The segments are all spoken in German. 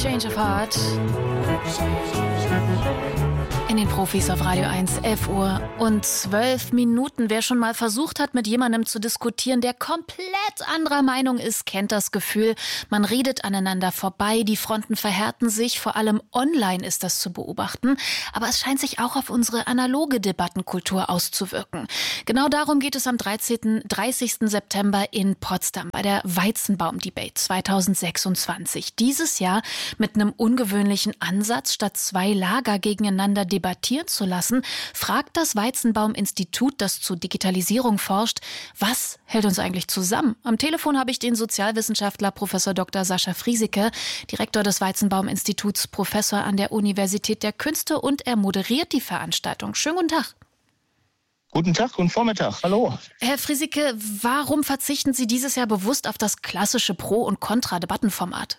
Change of Heart. In den Profis auf Radio 1, 11 Uhr und 12 Minuten. Wer schon mal versucht hat, mit jemandem zu diskutieren, der komplett anderer Meinung ist, kennt das Gefühl. Man redet aneinander vorbei, die Fronten verhärten sich. Vor allem online ist das zu beobachten. Aber es scheint sich auch auf unsere analoge Debattenkultur auszuwirken. Genau darum geht es am 30. September in Potsdam bei der Weizenbaum-Debate 2026. Dieses Jahr mit einem ungewöhnlichen Ansatz. Statt zwei Lager gegeneinander debattieren zu lassen, fragt das Weizenbaum-Institut, das zur Digitalisierung forscht, was hält uns eigentlich zusammen? Am Telefon habe ich den Sozialwissenschaftler Prof. Dr. Sascha Friesike, Direktor des Weizenbaum-Instituts, Professor an der Universität der Künste, und er moderiert die Veranstaltung. Schönen guten Tag. Guten Tag, guten Vormittag. Hallo. Herr Friesike, warum verzichten Sie dieses Jahr bewusst auf das klassische Pro- und Kontra-Debattenformat?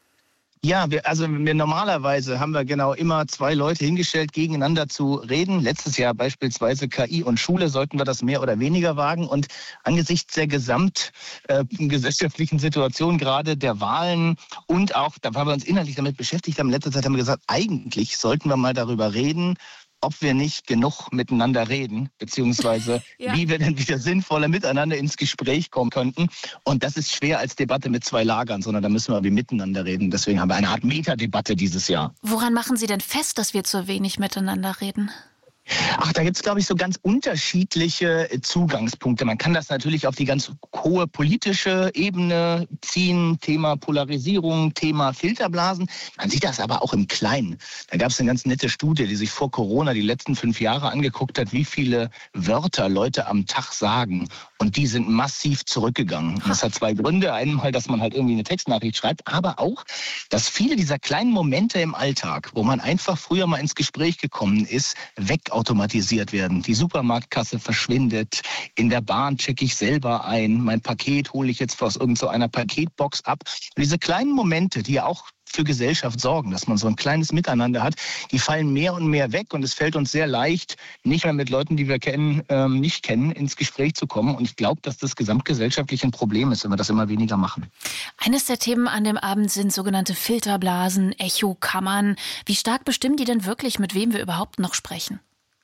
Ja, normalerweise haben wir genau immer zwei Leute hingestellt, gegeneinander zu reden. Letztes Jahr beispielsweise KI und Schule, sollten wir das mehr oder weniger wagen. Und angesichts der gesamtgesellschaftlichen Situation, gerade der Wahlen und auch, weil wir uns inhaltlich damit beschäftigt haben, in letzter Zeit haben wir gesagt, eigentlich sollten wir mal darüber reden, ob wir nicht genug miteinander reden, beziehungsweise wie wir denn wieder sinnvoller miteinander ins Gespräch kommen könnten. Und das ist schwer als Debatte mit zwei Lagern, sondern da müssen wir wie miteinander reden. Deswegen haben wir eine Art Metadebatte dieses Jahr. Woran machen Sie denn fest, dass wir zu wenig miteinander reden? Ach, da gibt es, glaube ich, so ganz unterschiedliche Zugangspunkte. Man kann das natürlich auf die ganz hohe politische Ebene ziehen, Thema Polarisierung, Thema Filterblasen. Man sieht das aber auch im Kleinen. Da gab es eine ganz nette Studie, die sich vor Corona die letzten 5 Jahre angeguckt hat, wie viele Wörter Leute am Tag sagen. Und die sind massiv zurückgegangen. Und das hat zwei Gründe. Einmal, dass man halt irgendwie eine Textnachricht schreibt, aber auch, dass viele dieser kleinen Momente im Alltag, wo man einfach früher mal ins Gespräch gekommen ist, wegautomatisiert werden. Die Supermarktkasse verschwindet. In der Bahn checke ich selber ein. Mein Paket hole ich jetzt aus irgendeiner Paketbox ab. Und diese kleinen Momente, die ja auch für Gesellschaft sorgen, dass man so ein kleines Miteinander hat, die fallen mehr und mehr weg, und es fällt uns sehr leicht, nicht mehr mit Leuten, die wir nicht kennen, ins Gespräch zu kommen. Und ich glaube, dass das gesamtgesellschaftlich ein Problem ist, wenn wir das immer weniger machen. Eines der Themen an dem Abend sind sogenannte Filterblasen, Echokammern. Wie stark bestimmen die denn wirklich, mit wem wir überhaupt noch sprechen?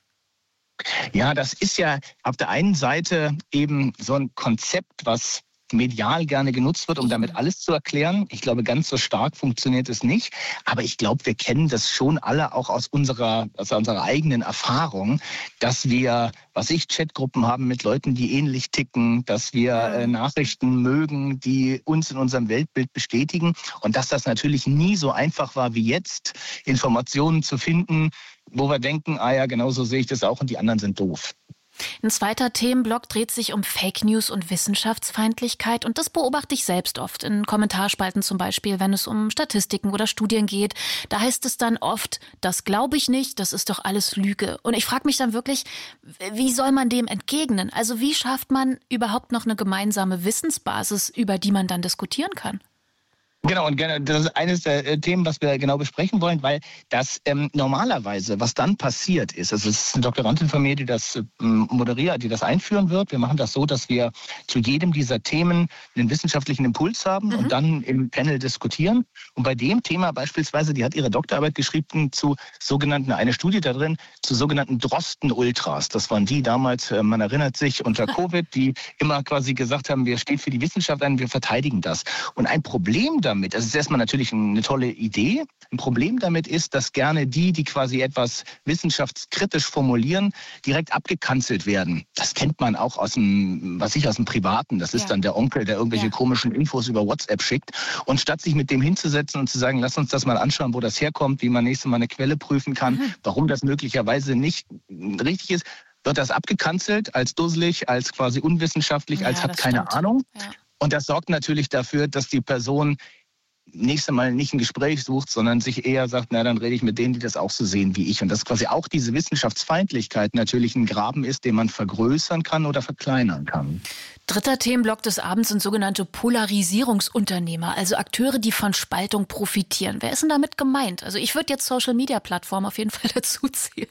Ja, das ist ja auf der einen Seite eben so ein Konzept, was medial gerne genutzt wird, um damit alles zu erklären. Ich glaube, ganz so stark funktioniert es nicht. Aber ich glaube, wir kennen das schon alle auch aus unserer eigenen Erfahrung, dass wir, Chatgruppen haben mit Leuten, die ähnlich ticken, dass wir Nachrichten mögen, die uns in unserem Weltbild bestätigen, und dass das natürlich nie so einfach war wie jetzt, Informationen zu finden, wo wir denken, genau so sehe ich das auch und die anderen sind doof. Ein zweiter Themenblock dreht sich um Fake News und Wissenschaftsfeindlichkeit, und das beobachte ich selbst oft in Kommentarspalten, zum Beispiel, wenn es um Statistiken oder Studien geht. Da heißt es dann oft, das glaube ich nicht, das ist doch alles Lüge. Und ich frage mich dann wirklich, wie soll man dem entgegnen? Also wie schafft man überhaupt noch eine gemeinsame Wissensbasis, über die man dann diskutieren kann? Genau, und das ist eines der Themen, was wir genau besprechen wollen, weil das normalerweise, was dann passiert ist, also es ist eine Doktorandin von mir, die das moderiert, die das einführen wird. Wir machen das so, dass wir zu jedem dieser Themen einen wissenschaftlichen Impuls haben und dann im Panel diskutieren. Und bei dem Thema beispielsweise, die hat ihre Doktorarbeit geschrieben zu sogenannten, eine Studie da drin, zu sogenannten Drosten-Ultras. Das waren die damals, man erinnert sich, unter Covid, die immer quasi gesagt haben, wir stehen für die Wissenschaft ein, wir verteidigen das. Und ein Problem damit, das ist erstmal natürlich eine tolle Idee. Ein Problem damit ist, dass gerne die quasi etwas wissenschaftskritisch formulieren, direkt abgekanzelt werden. Das kennt man auch aus dem Privaten. Das ist dann der Onkel, der irgendwelche komischen Infos über WhatsApp schickt. Und statt sich mit dem hinzusetzen und zu sagen, lass uns das mal anschauen, wo das herkommt, wie man nächstes Mal eine Quelle prüfen kann, warum das möglicherweise nicht richtig ist, wird das abgekanzelt als dusselig, als quasi unwissenschaftlich, als hat keine Ahnung. Ja. Und das sorgt natürlich dafür, dass die Person nächstes Mal nicht ein Gespräch sucht, sondern sich eher sagt, na, dann rede ich mit denen, die das auch so sehen wie ich. Und dass quasi auch diese Wissenschaftsfeindlichkeit natürlich ein Graben ist, den man vergrößern kann oder verkleinern kann. Dritter Themenblock des Abends sind sogenannte Polarisierungsunternehmer, also Akteure, die von Spaltung profitieren. Wer ist denn damit gemeint? Also ich würde jetzt Social-Media-Plattformen auf jeden Fall dazu zählen.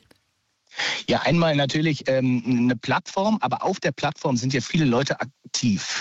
Ja, einmal natürlich eine Plattform, aber auf der Plattform sind ja viele Leute aktiv.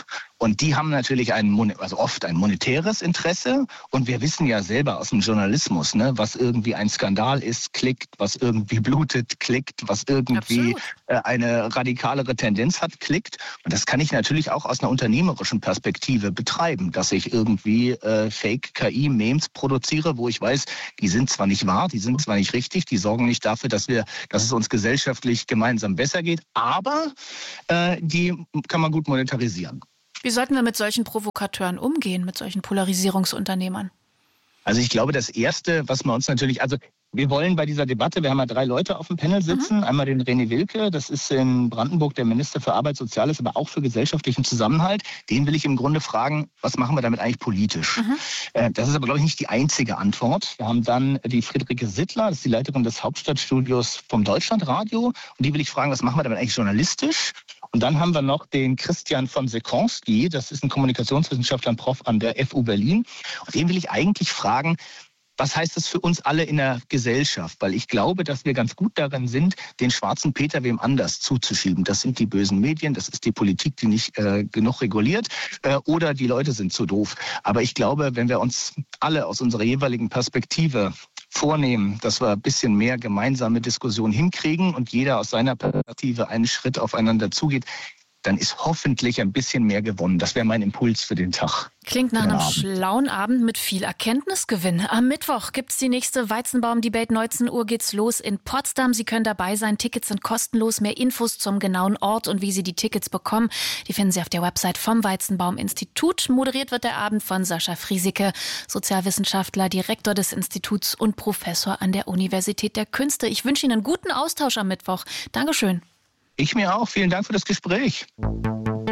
Und die haben natürlich oft ein monetäres Interesse. Und wir wissen ja selber aus dem Journalismus, ne, was irgendwie ein Skandal ist, klickt, was irgendwie blutet, klickt, was irgendwie eine radikalere Tendenz hat, klickt. Und das kann ich natürlich auch aus einer unternehmerischen Perspektive betreiben, dass ich irgendwie Fake-KI-Memes produziere, wo ich weiß, die sind zwar nicht wahr, die sind zwar nicht richtig, die sorgen nicht dafür, dass es uns gesellschaftlich gemeinsam besser geht, aber die kann man gut monetarisieren. Wie sollten wir mit solchen Provokateuren umgehen, mit solchen Polarisierungsunternehmern? Also ich glaube, das Erste, was man uns natürlich, wir wollen bei dieser Debatte, wir haben ja 3 Leute auf dem Panel sitzen. Einmal den René Wilke, das ist in Brandenburg der Minister für Arbeit, Soziales, aber auch für gesellschaftlichen Zusammenhalt. Den will ich im Grunde fragen, was machen wir damit eigentlich politisch? Das ist aber, glaube ich, nicht die einzige Antwort. Wir haben dann die Friederike Sittler, das ist die Leiterin des Hauptstadtstudios vom Deutschlandradio. Und die will ich fragen, was machen wir damit eigentlich journalistisch? Und dann haben wir noch den Christian von Sekonski, das ist ein Kommunikationswissenschaftler und Prof an der FU Berlin. Und den will ich eigentlich fragen, was heißt das für uns alle in der Gesellschaft? Weil ich glaube, dass wir ganz gut darin sind, den schwarzen Peter wem anders zuzuschieben. Das sind die bösen Medien, das ist die Politik, die nicht genug reguliert oder die Leute sind zu doof. Aber ich glaube, wenn wir uns alle aus unserer jeweiligen Perspektive vornehmen, dass wir ein bisschen mehr gemeinsame Diskussion hinkriegen und jeder aus seiner Perspektive einen Schritt aufeinander zugeht, dann ist hoffentlich ein bisschen mehr gewonnen. Das wäre mein Impuls für den Tag. Klingt nach einem schlauen Abend mit viel Erkenntnisgewinn. Am Mittwoch gibt's die nächste Weizenbaum-Debate. 19 Uhr geht's los in Potsdam. Sie können dabei sein. Tickets sind kostenlos. Mehr Infos zum genauen Ort und wie Sie die Tickets bekommen, die finden Sie auf der Website vom Weizenbaum-Institut. Moderiert wird der Abend von Sascha Friesike, Sozialwissenschaftler, Direktor des Instituts und Professor an der Universität der Künste. Ich wünsche Ihnen einen guten Austausch am Mittwoch. Dankeschön. Ich mir auch. Vielen Dank für das Gespräch.